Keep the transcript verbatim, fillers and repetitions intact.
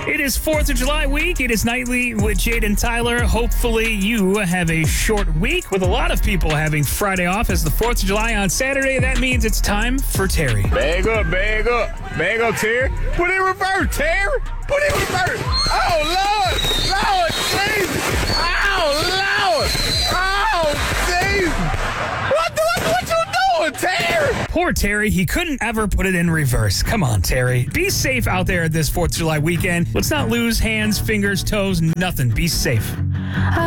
It is fourth of July week. It is Nightly with Jade and Tyler. Hopefully you have a short week with a lot of people having Friday off as the fourth of July on Saturday. That means it's time for Terry. Bag up, bag up. Bag up, Terry. Put it in reverse, Terry. Put it in reverse. Oh, Lord. Lord, Jesus. Oh, Lord. Oh, Jesus. What, the, what, what you doing, Terry? Poor Terry, he couldn't ever put it in reverse. Come on, Terry. Be safe out there this fourth of July weekend. Let's not lose hands, fingers, toes, nothing. Be safe.